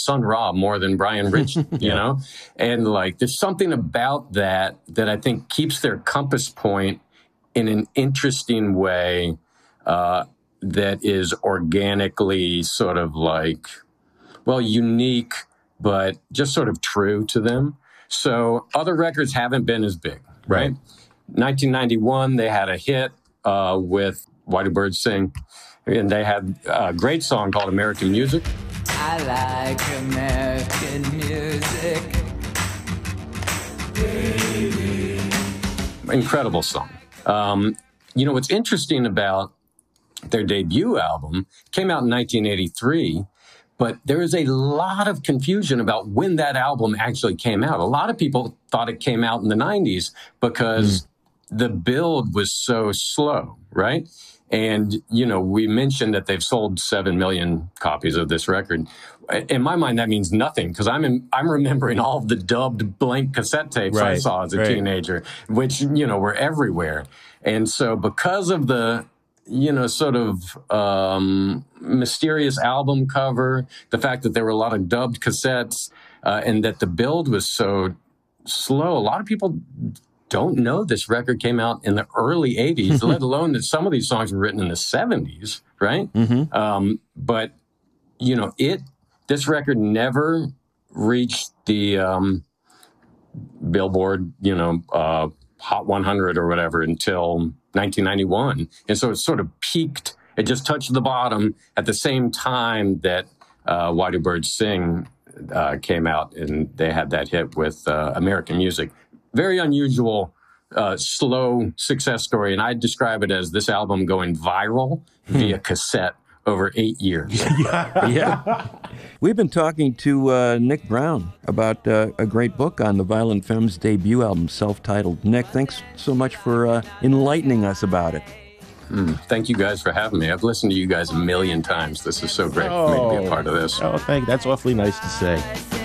son Rob more than Brian Rich, you know? And like, there's something about that I think keeps their compass point in an interesting way that is organically sort of like, well, unique, but just sort of true to them. So other records haven't been as big, right? 1991, they had a hit with Why Do Birds Sing? And they had a great song called American Music. I like American music. Baby. Incredible song. You know, what's interesting about their debut album came out in 1983, but there is a lot of confusion about when that album actually came out. A lot of people thought it came out in the 90s because the build was so slow, right? And, you know, we mentioned that they've sold 7 million copies of this record. In my mind, that means nothing because I'm remembering all of the dubbed blank cassette tapes I saw as a teenager, which, you know, were everywhere. And so because of the, you know, sort of mysterious album cover, the fact that there were a lot of dubbed cassettes, and that the build was so slow, a lot of people don't know this record came out in the early 80s, let alone that some of these songs were written in the 70s, right? But, you know, this record never reached the Billboard, you know, Hot 100 or whatever until 1991. And so it sort of peaked. It just touched the bottom at the same time that Why Do Birds Sing came out, and they had that hit with American Music. Very unusual, slow success story. And I'd describe it as this album going viral via cassette over 8 years. We've been talking to Nick Brown about a great book on the Violent Femmes' debut album, self-titled. Nick, thanks so much for enlightening us about it. Thank you guys for having me. I've listened to you guys a million times. This is so great for me to be a part of this. Oh, thank you. That's awfully nice to say.